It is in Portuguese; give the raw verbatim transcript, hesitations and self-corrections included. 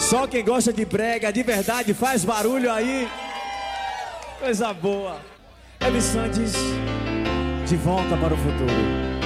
Só quem gosta de brega, de verdade, faz barulho aí. Coisa boa. Elvis Santos, De Volta para o Futuro.